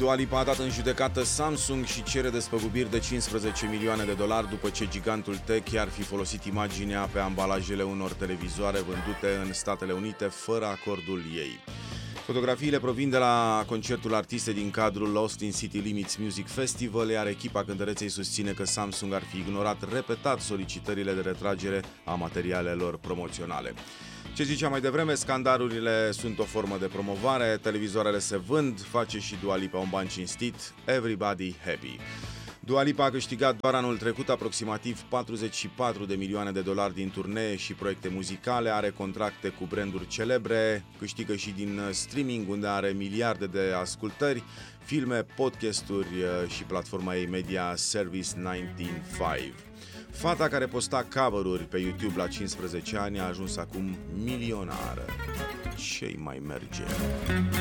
Dua Lipa a dat în judecată Samsung și cere despăgubiri de 15 milioane de dolari după ce gigantul tech ar fi folosit imaginea pe ambalajele unor televizoare vândute în Statele Unite fără acordul ei. Fotografiile provin de la concertul artistei din cadrul Austin City Limits Music Festival, iar echipa cântăreței susține că Samsung ar fi ignorat repetat solicitările de retragere a materialelor promoționale. Ce ziceam mai devreme, scandalurile sunt o formă de promovare, televizoarele se vând, face și Dua Lipa un ban cinstit, everybody happy. Dua Lipa a câștigat doar anul trecut aproximativ 44 de milioane de dolari din turnee și proiecte muzicale, are contracte cu branduri celebre, câștigă și din streaming unde are miliarde de ascultări, filme, podcasturi și platforma ei media Service 195. Fata care posta cover-uri pe YouTube la 15 ani a ajuns acum milionară. Ce-i mai merge?